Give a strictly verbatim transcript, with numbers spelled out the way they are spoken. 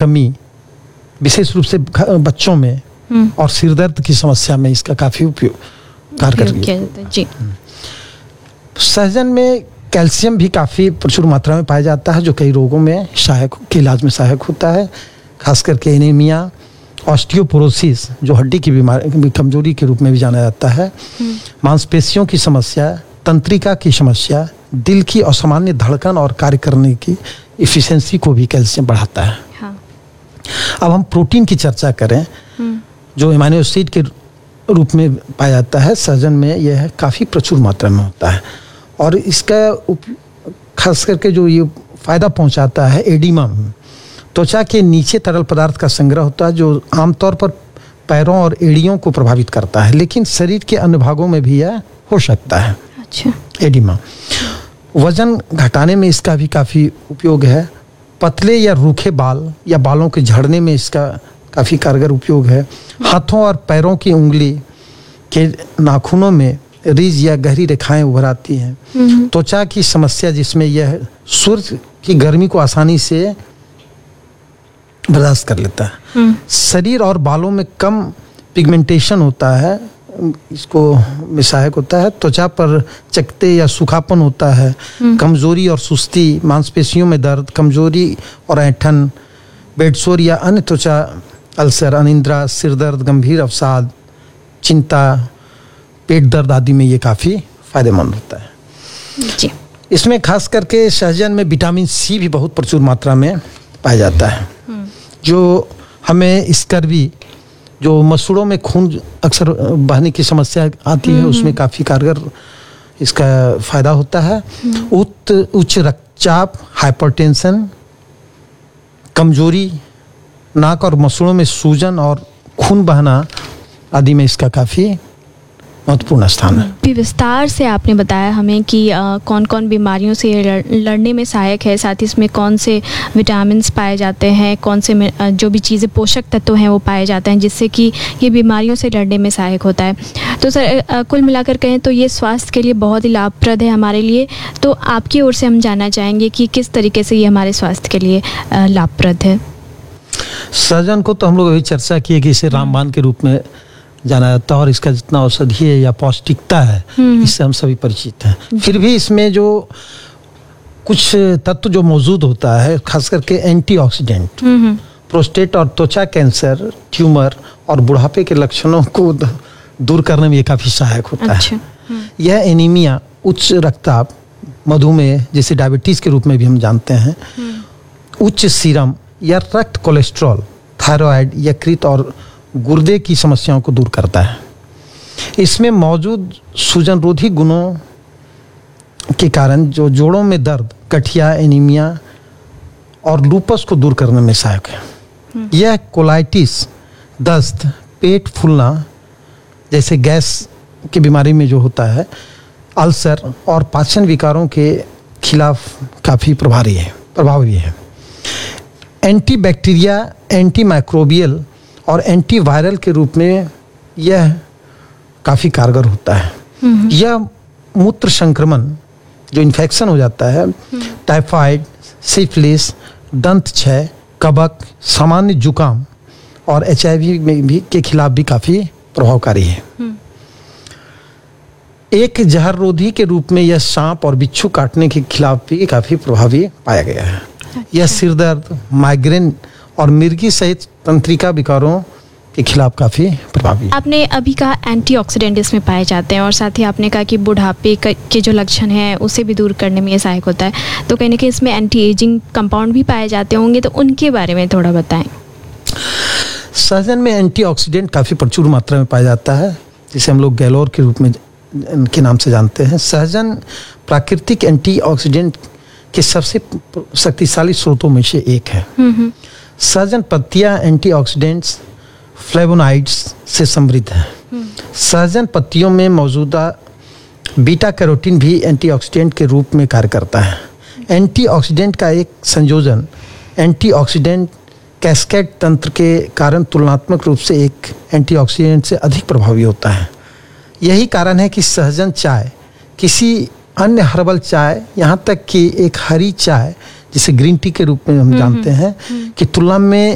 कमी विशेष रूप से बच्चों में और सिर दर्द की समस्या में इसका काफ़ी उपयोग कारगर है जी। सहजन में कैल्शियम भी काफ़ी प्रचुर मात्रा में पाया जाता है, जो कई रोगों में सहायक के इलाज में सहायक होता है, खास करके एनीमिया, ऑस्टियोपोरोसिस जो हड्डी की बीमारी कमजोरी के रूप में भी जाना जाता है, मांसपेशियों की समस्या, तंत्रिका की समस्या, दिल की असामान्य धड़कन और कार्य करने की इफिशिएंसी को भी कैल्शियम बढ़ाता है। हाँ। अब हम प्रोटीन की चर्चा करें जो एमिनो एसिड के रूप में पाया जाता है। सहजन में यह काफ़ी प्रचुर मात्रा में होता है और इसका खास करके जो ये फायदा पहुंचाता है एडिमा, त्वचा के नीचे तरल पदार्थ का संग्रह होता है जो आमतौर पर पैरों और एड़ियों को प्रभावित करता है, लेकिन शरीर के अन्य भागों में भी यह हो सकता है। अच्छा। एडिमा वजन घटाने में इसका भी काफ़ी उपयोग है, पतले या रूखे बाल या बालों के झड़ने में इसका काफ़ी कारगर उपयोग है, हाथों और पैरों की उंगली के नाखूनों में रीज या गहरी रेखाएं उभर आती हैं, त्वचा की समस्या जिसमें यह सूर्य की गर्मी को आसानी से बर्दाश्त कर लेता है, शरीर और बालों में कम पिगमेंटेशन होता है, इसको में सहायक होता है, त्वचा पर चकते या सूखापन होता है, कमजोरी और सुस्ती, मांसपेशियों में दर्द, कमजोरी और ऐंठन, बेडसोर या अन्य त्वचा अल्सर, अनिद्रा, सिर दर्द, गंभीर अवसाद, चिंता, पेट दर्द आदि में ये काफ़ी फायदेमंद होता है जी। इसमें खास करके सहजन में विटामिन सी भी बहुत प्रचुर मात्रा में पाया जाता है, जो हमें स्कर्वी जो मसूड़ों में खून अक्सर बहने की समस्या आती है उसमें काफ़ी कारगर इसका फायदा होता है। उच्च उच्च रक्तचाप, हाइपरटेंशन, कमजोरी, नाक और मसूड़ों में सूजन और खून बहना आदि में इसका काफ़ी महत्वपूर्ण स्थान है। भी विस्तार से आपने बताया हमें कि आ, कौन कौन बीमारियों से लड़, लड़ने में सहायक है, साथ ही इसमें कौन से विटामिन्स पाए जाते हैं, कौन से में, जो भी चीज़ें पोषक तत्व हैं वो पाए जाते हैं जिससे कि ये बीमारियों से लड़ने में सहायक होता है। तो सर आ, कुल मिलाकर कहें तो ये स्वास्थ्य के लिए बहुत ही लाभप्रद है हमारे लिए। तो आपकी ओर से हम जानना चाहेंगे कि किस तरीके से ये हमारे स्वास्थ्य के लिए लाभप्रद है। सहजन को तो हम लोग अभी चर्चा किए कि इसे रामबाण के रूप में जाना जाता है और इसका जितना औषधीय या पौष्टिकता है इससे हम सभी परिचित हैं। फिर भी इसमें जो कुछ तत्व जो मौजूद होता है, खास करके एंटीऑक्सीडेंट, प्रोस्टेट और त्वचा कैंसर, ट्यूमर और बुढ़ापे के लक्षणों को दूर करने में ये काफ़ी सहायक होता अच्छा। है। यह एनीमिया, उच्च रक्तचाप, मधुमेह जिसे डायबिटीज़ के रूप में भी हम जानते हैं, उच्च सीरम या रक्त कोलेस्ट्रॉल, थायराइड, यकृत और गुर्दे की समस्याओं को दूर करता है। इसमें मौजूद सूजन रोधी गुणों के कारण जो जोड़ों में दर्द, गठिया, एनीमिया और लूपस को दूर करने में सहायक है। यह कोलाइटिस, दस्त, पेट फूलना जैसे गैस की बीमारी में जो होता है, अल्सर और पाचन विकारों के खिलाफ काफ़ी प्रभावी है प्रभावी है। एंटीबैक्टीरिया, एंटीमाइक्रोबियल और एंटीवायरल के रूप में यह काफ़ी कारगर होता है। यह मूत्र संक्रमण जो इन्फेक्शन हो जाता है, टाइफाइड, सिफिलिस, दंत क्षय, कबक, सामान्य जुकाम और एच आई वी में भी के खिलाफ भी काफ़ी प्रभावकारी है। एक जहर रोधी के रूप में यह सांप और बिच्छू काटने के खिलाफ भी काफ़ी प्रभावी पाया गया है। अच्छा। यह सिर दर्द, माइग्रेन और मिर्गी सहित तंत्रिका विकारों के खिलाफ काफ़ी प्रभावी। आपने अभी कहा एंटीऑक्सीडेंट इसमें पाए जाते हैं और साथ ही आपने कहा कि बुढ़ापे के जो लक्षण हैं उसे भी दूर करने में ये सहायक होता है, तो कहीं ना कहीं इसमें एंटी एजिंग कंपाउंड भी पाए जाते होंगे, तो उनके बारे में थोड़ा बताएं। सहजन में एंटीऑक्सीडेंट काफ़ी प्रचुर मात्रा में पाया जाता है, जिसे हम लोग गैलोर के रूप में के नाम से जानते हैं। सहजन प्राकृतिक एंटीऑक्सीडेंट के सबसे शक्तिशाली स्रोतों में से एक है। सहजन पत्तियां एंटीऑक्सीडेंट्स, फ्लेवोनाइड्स से समृद्ध है। सहजन पत्तियों में मौजूदा बीटा कैरोटीन भी एंटीऑक्सीडेंट के रूप में कार्य करता है। एंटीऑक्सीडेंट का एक संयोजन एंटीऑक्सीडेंट कैस्केड तंत्र के कारण तुलनात्मक रूप से एक एंटीऑक्सीडेंट से अधिक प्रभावी होता है। यही कारण है कि सहजन चाय किसी अन्य हर्बल चाय, यहाँ तक कि एक हरी चाय जिसे ग्रीन टी के रूप में हम जानते हैं, कि तुलना में